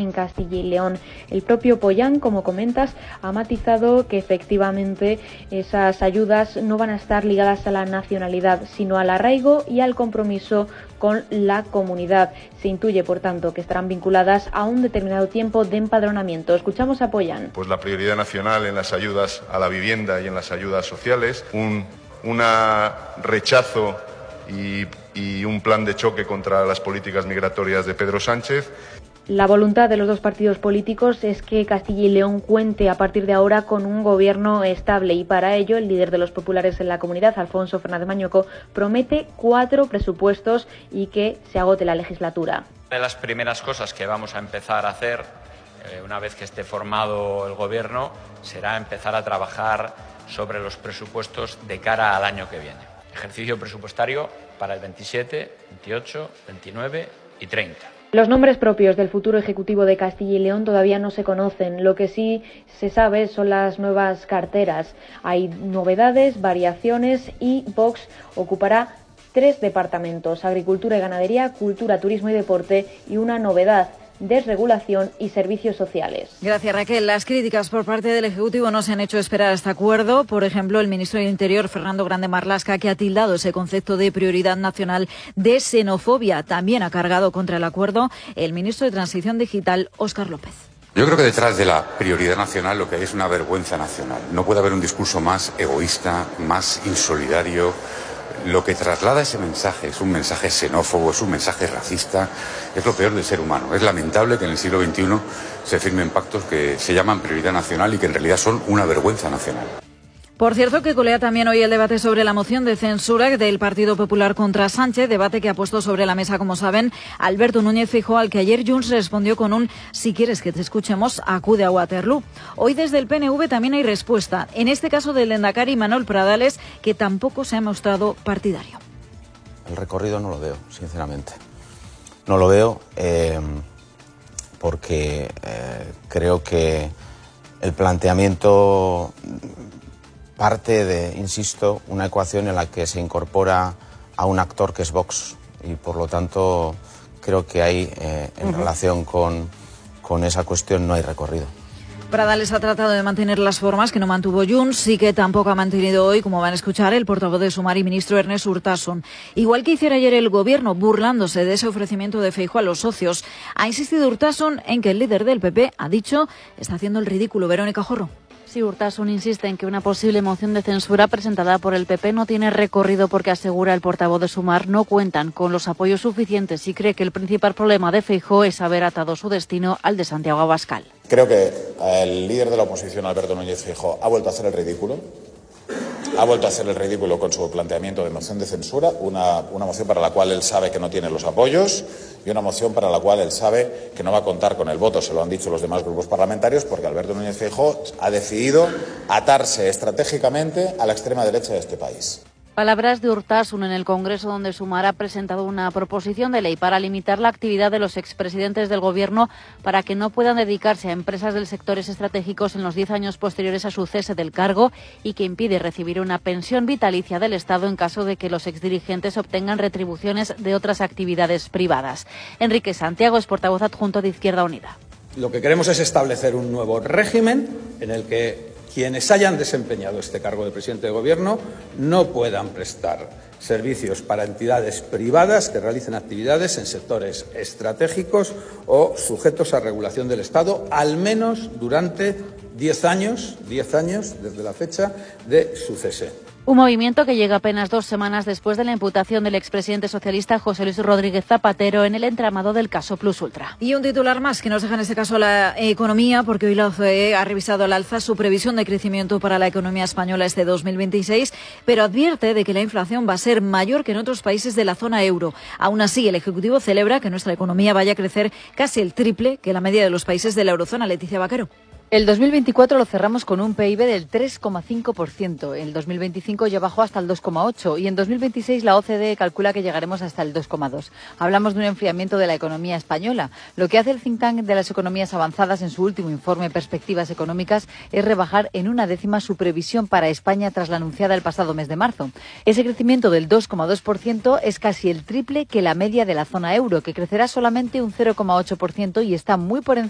en Castilla y León. El propio Pollán, como comentas, ha matizado que efectivamente esas ayudas no van a estar ligadas a la nacionalidad, sino al arraigo y al compromiso con la comunidad. Se intuye, por tanto, que estarán vinculadas a un determinado tiempo de empadronamiento. Escuchamos a Pollán. Pues la prioridad nacional en las ayudas a la vivienda y en las ayudas sociales, un rechazo y un plan de choque contra las políticas migratorias de Pedro Sánchez. La voluntad de los dos partidos políticos es que Castilla y León cuente a partir de ahora con un gobierno estable y para ello el líder de los populares en la comunidad, Alfonso Fernández Mañueco, promete 4 presupuestos y que se agote la legislatura. Una de las primeras cosas que vamos a empezar a hacer una vez que esté formado el gobierno será empezar a trabajar sobre los presupuestos de cara al año que viene. Ejercicio presupuestario para el 27, 28, 29 y 30. Los nombres propios del futuro Ejecutivo de Castilla y León todavía no se conocen. Lo que sí se sabe son las nuevas carteras. Hay novedades, variaciones y Vox ocupará 3 departamentos: Agricultura y Ganadería, Cultura, Turismo y Deporte y una novedad: desregulación y servicios sociales. Gracias, Raquel. Las críticas por parte del Ejecutivo no se han hecho esperar a este acuerdo. Por ejemplo, el ministro del Interior, Fernando Grande Marlaska, que ha tildado ese concepto de prioridad nacional de xenofobia. También ha cargado contra el acuerdo el ministro de Transición Digital, Óscar López. Yo creo que detrás de la prioridad nacional lo que hay es una vergüenza nacional. No puede haber un discurso más egoísta, más insolidario. Lo que traslada ese mensaje es un mensaje xenófobo, es un mensaje racista, es lo peor del ser humano. Es lamentable que en el siglo XXI se firmen pactos que se llaman prioridad nacional y que en realidad son una vergüenza nacional. Por cierto, que colea también hoy el debate sobre la moción de censura del Partido Popular contra Sánchez, debate que ha puesto sobre la mesa, como saben, Alberto Núñez Feijóo, al que ayer Junts respondió con un "si quieres que te escuchemos, acude a Waterloo". Hoy desde el PNV también hay respuesta, en este caso del lehendakari Manuel Pradales, que tampoco se ha mostrado partidario. El recorrido no lo veo, sinceramente. No lo veo porque creo que el planteamiento parte de, insisto, una ecuación en la que se incorpora a un actor que es Vox y por lo tanto creo que hay en relación con esa cuestión no hay recorrido. Pradales ha tratado de mantener las formas que no mantuvo Junts, sí que tampoco ha mantenido hoy, como van a escuchar, el portavoz de Sumar y ministro Ernest Urtasun. Igual que hiciera ayer el gobierno, burlándose de ese ofrecimiento de Feijóo a los socios, ha insistido Urtasun en que el líder del PP ha dicho está haciendo el ridículo. Verónica Jorro. Sí, Urtasun insiste en que una posible moción de censura presentada por el PP no tiene recorrido porque, asegura el portavoz de Sumar, no cuentan con los apoyos suficientes y cree que el principal problema de Feijóo es haber atado su destino al de Santiago Abascal. Creo que el líder de la oposición, Alberto Núñez Feijóo, ha vuelto a hacer el ridículo. Ha vuelto a hacer el ridículo con su planteamiento de moción de censura, una moción para la cual él sabe que no tiene los apoyos y una moción para la cual él sabe que no va a contar con el voto, se lo han dicho los demás grupos parlamentarios, porque Alberto Núñez Feijóo ha decidido atarse estratégicamente a la extrema derecha de este país. Palabras de Urtasun en el Congreso, donde Sumar ha presentado una proposición de ley para limitar la actividad de los expresidentes del Gobierno para que no puedan dedicarse a empresas del sectores estratégicos en los 10 años posteriores a su cese del cargo y que impide recibir una pensión vitalicia del Estado en caso de que los exdirigentes obtengan retribuciones de otras actividades privadas. Enrique Santiago es portavoz adjunto de Izquierda Unida. Lo que queremos es establecer un nuevo régimen en el que quienes hayan desempeñado este cargo de presidente de Gobierno no puedan prestar servicios para entidades privadas que realicen actividades en sectores estratégicos o sujetos a regulación del Estado, al menos durante 10 años desde la fecha de su cese. Un movimiento que llega apenas 2 semanas después de la imputación del expresidente socialista José Luis Rodríguez Zapatero en el entramado del caso Plus Ultra. Y un titular más que nos deja en este caso la economía, porque hoy la OCDE ha revisado al alza su previsión de crecimiento para la economía española este 2026, pero advierte de que la inflación va a ser mayor que en otros países de la zona euro. Aún así, el Ejecutivo celebra que nuestra economía vaya a crecer casi el triple que la media de los países de la eurozona. Leticia Vaquero. El 2024 lo cerramos con un PIB del 3,5%. En el 2025 ya bajó hasta el 2,8% y en 2026 la OCDE calcula que llegaremos hasta el 2,2%. Hablamos de un enfriamiento de la economía española. Lo que hace el think tank de las economías avanzadas en su último informe Perspectivas Económicas es rebajar en 1/10 su previsión para España tras la anunciada el pasado mes de marzo. Ese crecimiento del 2,2% es casi el triple que la media de la zona euro, que crecerá solamente un 0,8% y está muy por encima